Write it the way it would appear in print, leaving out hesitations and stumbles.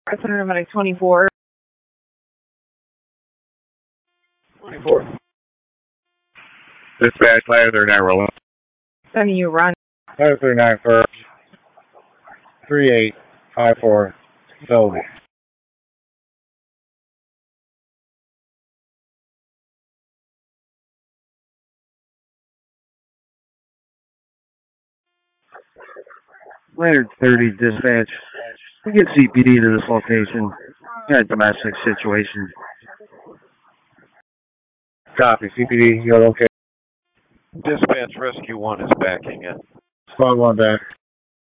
Paramedic 24. 24. Dispatch, ladder 39 rolling. Sending you run. Ladder 39 for 3854 Sylvie. Leonard 30 dispatch. We get CPD to this location. Got a domestic situation. Copy. CPD, you're okay. Dispatch Rescue 1 is backing in. Squad 1 back.